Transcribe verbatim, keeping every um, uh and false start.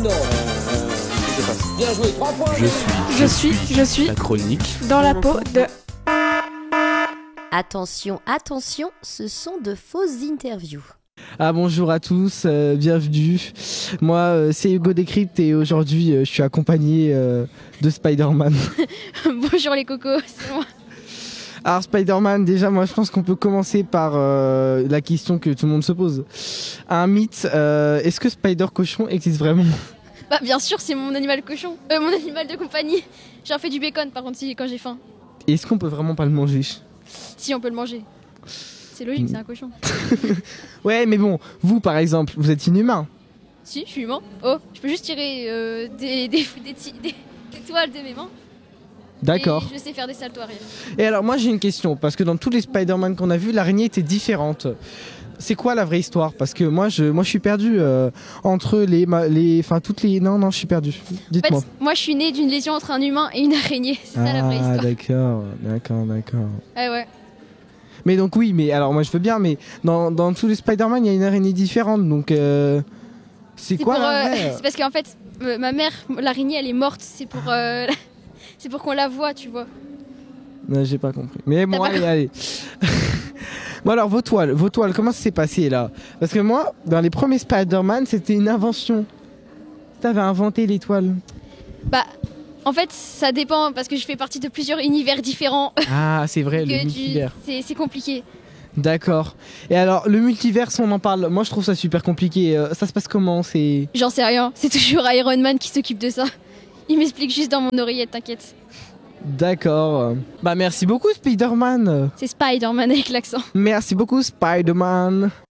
non. Euh, je sais pas. Bien joué, trois points. Je suis, Je suis, je suis la chronique dans la peau de... Attention, attention, ce sont de fausses interviews. Ah bonjour à tous, euh, bienvenue. Moi euh, c'est Hugo Décrypte et aujourd'hui euh, je suis accompagné euh, de Spider-Man. Bonjour les cocos, c'est moi. Alors Spider-Man, déjà moi je pense qu'on peut commencer par euh, la question que tout le monde se pose. Un mythe, euh, est-ce que Spider-Cochon existe vraiment ? Bah bien sûr, c'est mon animal cochon, euh, mon animal de compagnie. J'en fais du bacon par contre si, quand j'ai faim. Est-ce qu'on peut vraiment pas le manger ? Si on peut le manger. C'est logique, c'est un cochon. Ouais mais bon, vous par exemple, vous êtes inhumain. Si, je suis humain. Oh, je peux juste tirer euh, des, des, des, ti- des- des toiles de mes mains. D'accord. Et je sais faire des saltos arrière. Et alors moi j'ai une question, parce que dans tous les Spider-Man qu'on a vus, l'araignée était différente. C'est quoi la vraie histoire ? Parce que moi je, moi, je suis perdu euh, entre les... les enfin toutes les... Non, non, je suis perdu. En Dites-moi. fait, moi je suis née d'une lésion entre un humain et une araignée. C'est ça la vraie Ah histoire. d'accord, d'accord, d'accord. Ah ouais. Mais donc oui, mais alors moi je veux bien, mais dans, dans tous les Spider-Man, il y a une araignée différente, donc euh, c'est C'est quoi pour, la euh, vraie c'est parce qu'en fait, euh, ma mère, l'araignée elle est morte. C'est pour, euh, c'est pour qu'on la voie, tu vois. Non, j'ai pas compris. Mais bon, T'as pas allez, allez. Bon alors, vos toiles, vos toiles, comment ça s'est passé là ? Parce que moi, dans les premiers Spider-Man, c'était une invention. T'avais inventé les toiles. Bah, en fait, ça dépend parce que je fais partie de plusieurs univers différents. Ah, c'est vrai, le que tu- multivers. c'est, c'est compliqué. D'accord. Et alors, le multivers, on en parle. Moi, je trouve ça super compliqué. Euh, ça se passe comment ? C'est... J'en sais rien. C'est toujours Iron Man qui s'occupe de ça. Il m'explique juste dans mon oreillette, t'inquiète. D'accord. Bah, merci beaucoup, Spider-Man. C'est Spider-Man avec l'accent. Merci beaucoup, Spider-Man.